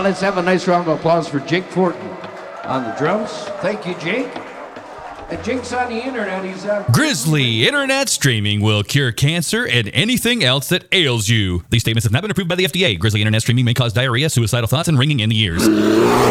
let's have a nice round of applause for Jake Fortin on the drums. Thank you, Jake. And Jake's on the internet. He's on Grizzly Internet Streaming will cure cancer and anything else that ails you. These statements have not been approved by the FDA. Grizzly Internet Streaming may cause diarrhea, suicidal thoughts, and ringing in the ears.